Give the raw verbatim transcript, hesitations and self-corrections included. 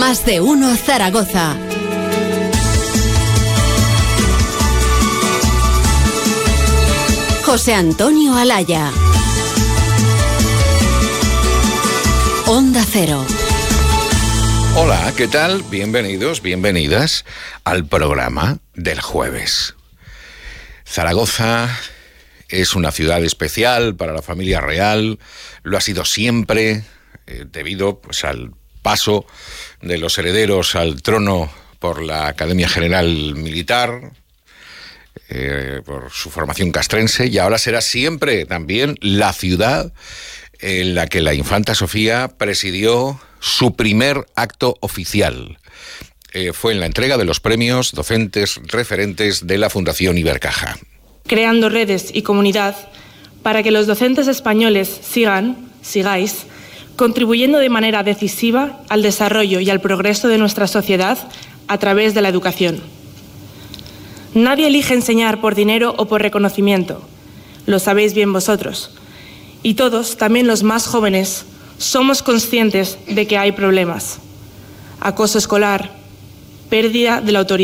Más de Uno Zaragoza. José Antonio Alaya. Onda Cero. Hola, ¿qué tal? Bienvenidos, bienvenidas al programa del jueves. Zaragoza es una ciudad especial para la familia real, lo ha sido siempre, eh, debido pues, al paso de los herederos al trono por la Academia General Militar, eh, por su formación castrense, y ahora será siempre también la ciudad en la que la infanta Sofía presidió su primer acto oficial. Eh, fue en la entrega de los premios docentes referentes de la Fundación Ibercaja. Creando redes y comunidad para que los docentes españoles sigan, sigáis, contribuyendo de manera decisiva al desarrollo y al progreso de nuestra sociedad a través de la educación. Nadie elige enseñar por dinero o por reconocimiento, lo sabéis bien vosotros. Y todos, también los más jóvenes, somos conscientes de que hay problemas. Acoso escolar, pérdida de la autoridad